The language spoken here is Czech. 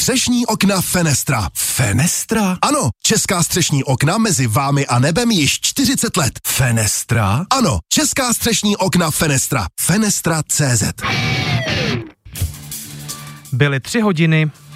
Střešní okna Fenestra. Fenestra? Ano, česká střešní okna mezi vámi a nebem již 40 let. Fenestra? Ano, česká střešní okna Fenestra. Fenestra.cz. Byly 3 hodiny